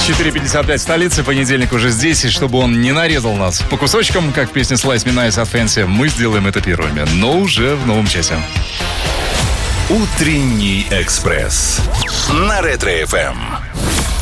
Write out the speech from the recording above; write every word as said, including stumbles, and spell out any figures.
четыре пятьдесят пять столицы, понедельник уже здесь, и чтобы он не нарезал нас по кусочкам, как в песне Slice Me Nice от Fancy, мы сделаем это первыми, но уже в новом часе. Утренний экспресс на Ретро-эф эм.